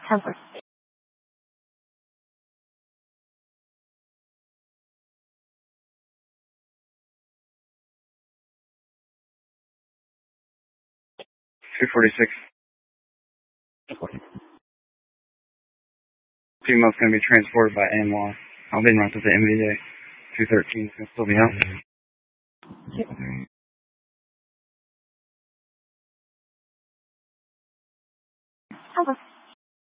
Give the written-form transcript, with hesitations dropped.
Cover. $246. Female's going to be transported by AMY. I'll be right to the MVA. 213 is going to still be out. Cover.